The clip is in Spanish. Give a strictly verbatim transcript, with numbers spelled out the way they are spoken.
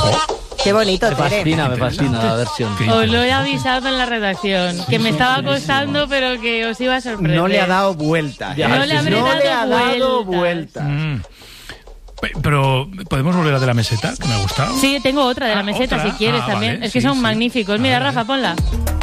Qué bonito, Me Tere. fascina, me fascina la versión. Os lo he avisado en la redacción, que me estaba costando, pero que os iba a sorprender. No le ha dado vuelta. Ya, No le habré no dado le ha dado vueltas. vuelta. Mm. Pe- Pero, ¿podemos volver a de la meseta? Que me ha gustado. Sí, tengo otra de la Ah, meseta ¿otra? si quieres Ah, también. vale, es que sí, son sí. magníficos. Mira, A ver, Rafa, ponla.